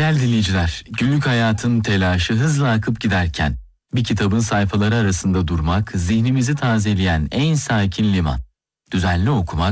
Değerli dinleyiciler, günlük hayatın telaşı hızla akıp giderken bir kitabın sayfaları arasında durmak, zihnimizi tazeleyen en sakin liman. Düzenli okumak